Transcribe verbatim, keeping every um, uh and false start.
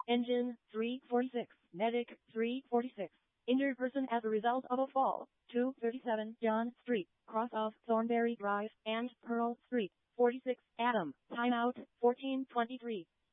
Engine, three forty-six. Medic, three forty-six. Injured person as a result of a fall, two thirty-seven John Street, cross of Thornberry Drive and Pearl Street, forty-six Adam. Timeout, fourteen twenty-three.